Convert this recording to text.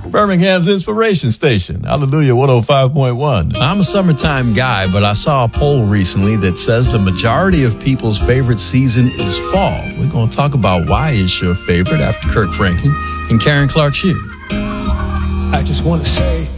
Birmingham's Inspiration Station. Hallelujah 105.1. I'm a summertime guy, but I saw a poll recently that says the majority of people's favorite season is fall. We're going to talk about why it's your favorite after Kirk Franklin and Karen Clark Sheard. I just want to say